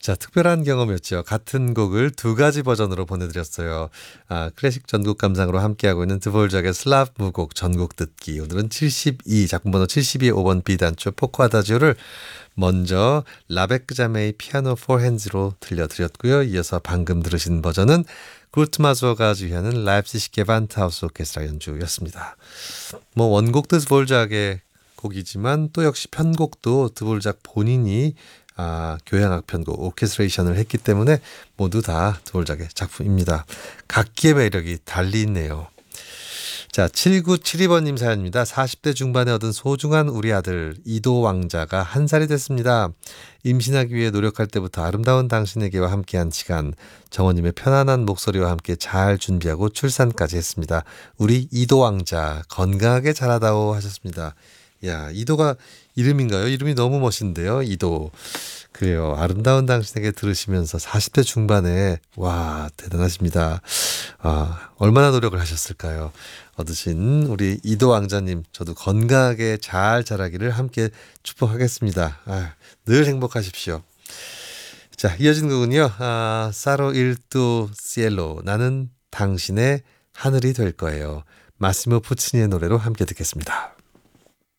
자, 특별한 경험이었죠. 같은 곡을 두 가지 버전으로 보내드렸어요. 클래식 전국 감상으로 함께하고 있는 드볼작의 슬라브 무곡 전곡 듣기. 오늘은 72, 작품번호 72의 5번 B단조 포크 아다지오를 먼저 라베크 자메이 피아노 포 핸즈로 들려드렸고요. 이어서 방금 들으신 버전은 구르트마조가 지휘하는 라입시시 게반트하우스 오케스트라 연주였습니다. 뭐 원곡도 드볼작의 곡이지만 또 역시 편곡도 드볼작 본인이 교향악 편곡 오케스트레이션을 했기 때문에 모두 다 드볼작의 작품입니다. 각기의 매력이 달리 있네요. 자, 7972번님 사연입니다. 40대 중반에 얻은 소중한 우리 아들 이도 왕자가 1살이 됐습니다. 임신하기 위해 노력할 때부터 아름다운 당신에게와 함께한 시간, 정원님의 편안한 목소리와 함께 잘 준비하고 출산까지 했습니다. 우리 이도 왕자 건강하게 자라다오 하셨습니다. 야, 이도가 이름인가요? 이름이 너무 멋있는데요. 이도. 그래요. 아름다운 당신에게 들으시면서 40대 중반에 와, 대단하십니다. 얼마나 노력을 하셨을까요? 얻으신 우리 이도 왕자님, 저도 건강하게 잘 자라기를 함께 축복하겠습니다. 늘 행복하십시오. 자, 이어진 곡은요. 사로 일두 시엘로, 나는 당신의 하늘이 될 거예요. 마시모 푸치니의 노래로 함께 듣겠습니다.